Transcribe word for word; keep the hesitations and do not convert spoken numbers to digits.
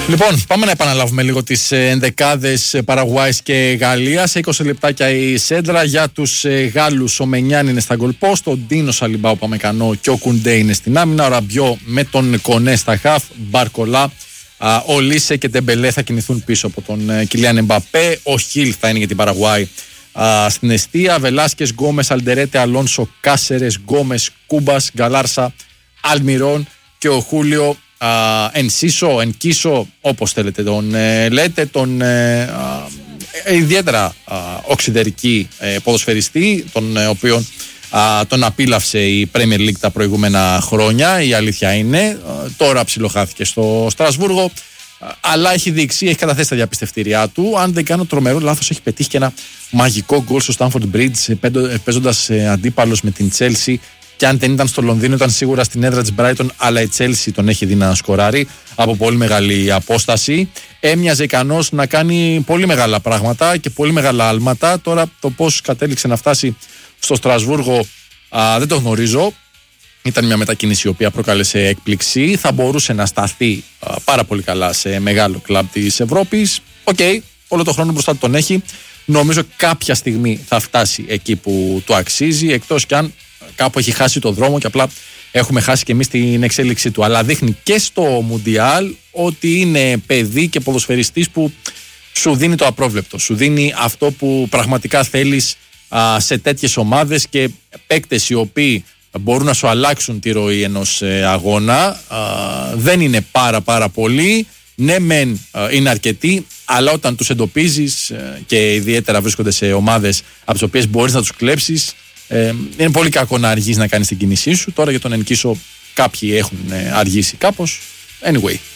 Λοιπόν, πάμε να επαναλάβουμε λίγο τις ενδεκάδες Παραγουάης και Γαλλίας. Σε είκοσι λεπτάκια η σέντρα για τους Γάλλους. Ο Μενιάν είναι στα γκολπόστ, ο Ντίνο Σαλιμπάου Παμεκανό και ο Κουντέ είναι στην άμυνα. Ο Ραμπιό με τον Κονέ στα χαφ, Μπαρκολά, ο Λίσε και Ντεμπελέ θα κινηθούν πίσω από τον Κιλιάν Εμπαπέ. Ο Χιλ θα είναι για την Παραγουάη στην εστία. Βελάσκες, Γκόμες, Αλντερέτε, Αλόνσο, Κάσερες, Γκόμες, Κούμπας, Γκαλάρσα, Αλμιρόν και ο Χούλιο. Uh, Ενσίσο, Ενκίσο, όπως θέλετε τον ε, λέτε, τον ε, ε, ιδιαίτερα ε, οξυδερική ε, ποδοσφαιριστή, τον ε, οποίον ε, τον απίλαυσε η Premier League τα προηγούμενα χρόνια. Η αλήθεια είναι, ε, τώρα ψιλοχάθηκε στο Στρασβούργο, ε, αλλά έχει δείξει, έχει καταθέσει τα διαπιστευτήριά του. Αν δεν κάνω τρομερό λάθος, έχει πετύχει και ένα μαγικό γκολ στο Stamford Bridge, παίζοντας ε, αντίπαλος με την Chelsea. Και αν δεν ήταν στο Λονδίνο, ήταν σίγουρα στην έδρα της Brighton, αλλά η Chelsea τον έχει δει να σκοράρει από πολύ μεγάλη απόσταση. Έμοιαζε ικανός να κάνει πολύ μεγάλα πράγματα και πολύ μεγάλα άλματα. Τώρα το πώς κατέληξε να φτάσει στο Στρασβούργο α, δεν το γνωρίζω. Ήταν μια μετακίνηση η οποία προκάλεσε έκπληξη. Θα μπορούσε να σταθεί α, πάρα πολύ καλά σε μεγάλο κλαμπ της Ευρώπης. Οκ, okay, όλο το χρόνο μπροστά του τον έχει. Νομίζω κάποια στιγμή θα φτάσει εκεί που του αξίζει, εκτός κι αν κάπου έχει χάσει το δρόμο και απλά έχουμε χάσει και εμείς την εξέλιξή του. Αλλά δείχνει και στο Μουντιάλ ότι είναι παιδί και ποδοσφαιριστής που σου δίνει το απρόβλεπτο. Σου δίνει αυτό που πραγματικά θέλεις α, σε τέτοιες ομάδες και παίκτες οι οποίοι μπορούν να σου αλλάξουν τη ροή ενός ε, αγώνα. Α, δεν είναι πάρα πάρα πολλοί. Ναι μεν α, είναι αρκετοί, αλλά όταν τους εντοπίζεις ε, και ιδιαίτερα βρίσκονται σε ομάδες από τις οποίες μπορείς να τους κλέψεις, Ε, είναι πολύ κακό να αργείς να κάνεις την κίνησή σου. Τώρα για τον Ενκίσο κάποιοι έχουν ε, αργήσει κάπως. Anyway.